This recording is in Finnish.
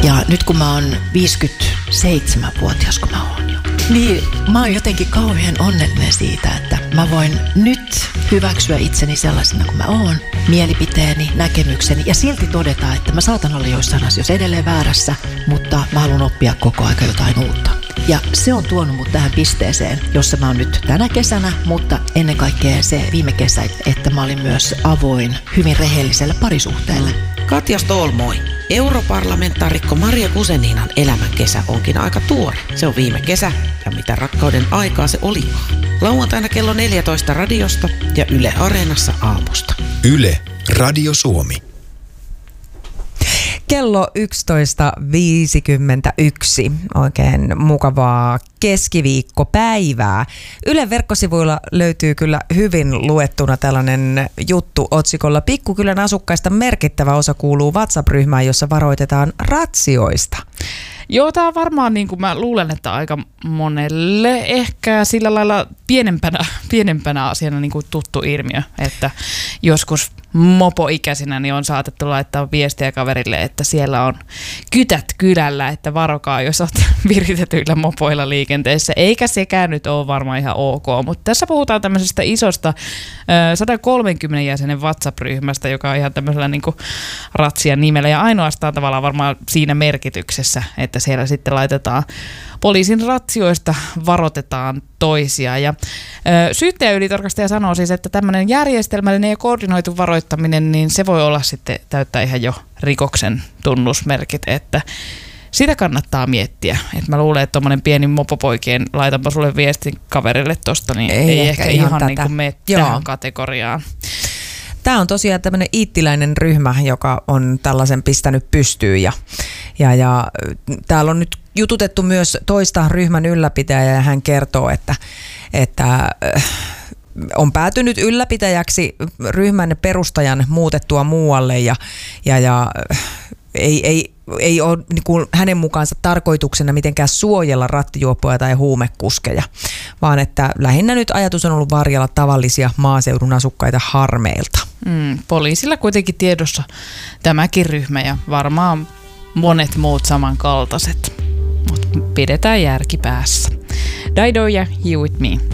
Ja nyt kun mä oon 57-vuotias, kun mä oon jo, niin mä oon jotenkin kauhean onnellinen siitä, että mä voin nyt hyväksyä itseni sellaisena kuin mä oon, mielipiteeni, näkemykseni ja silti todeta, että mä saatan olla joissain asioissa edelleen väärässä, mutta mä haluan oppia koko aika jotain uutta. Ja se on tuonut mut tähän pisteeseen, jossa mä oon nyt tänä kesänä, mutta ennen kaikkea se viime kesä, että mä olin myös avoin hyvin rehelliselle parisuhteelle. Katja Ståhl, moi. Europarlamentaarikko Maria Guzeninan elämän kesä onkin aika tuore. Se on viime kesä ja mitä rakkauden aikaa se oli. Lauantaina kello 14 radiosta ja Yle Areenassa aamusta. Yle, Radio Suomi. Kello 11.51. Oikein mukavaa keskiviikkopäivää. Ylen verkkosivuilla löytyy kyllä hyvin luettuna tällainen juttu otsikolla Pikkukylän asukkaista merkittävä osa kuuluu WhatsApp-ryhmään, jossa varoitetaan ratsioista. Joo, tämä on varmaan, niin kuin mä luulen, että aika monelle ehkä sillä lailla pienempänä asiana niin kuin tuttu ilmiö, että joskus mopoikäisinä niin on saatettu laittaa viestiä kaverille, että siellä on kytät kylällä, että varokaa, jos olet viritetyillä mopoilla liikenteessä. Eikä sekään nyt ole varmaan ihan ok, mutta tässä puhutaan tämmöisestä isosta 130 jäsenen WhatsApp-ryhmästä, joka on ihan tämmöisellä niin kuin ratsian nimellä ja ainoastaan tavallaan varmaan siinä merkityksessä, että siellä sitten laitetaan poliisin ratsioista, varoitetaan toisia. Ja syyttäjäylitarkastaja sanoo siis, että tämmöinen järjestelmällinen ja koordinoitu varoittaminen, niin se voi olla sitten täyttää ihan jo rikoksen tunnusmerkit, että sitä kannattaa miettiä. Et mä luulen, että tommonen pieni mopopoikien, laitanpa sulle viestin kaverille tosta, niin ei ehkä ihan niin kuin mene tähän kategoriaan. Tämä on tosiaan tämmöinen iittiläinen ryhmä, joka on tällaisen pistänyt pystyyn ja täällä on nyt jututettu myös toista ryhmän ylläpitäjää ja hän kertoo, että on päätynyt ylläpitäjäksi ryhmän perustajan muutettua muualle ja ei ole niin kuin hänen mukaansa tarkoituksena mitenkään suojella rattijuoppoja tai huumekuskeja, vaan että lähinnä nyt ajatus on ollut varjella tavallisia maaseudun asukkaita harmeilta. Poliisilla kuitenkin tiedossa tämäkin ryhmä ja varmaan monet muut samankaltaiset, mutta pidetään järki päässä. Dido ja Here With Me.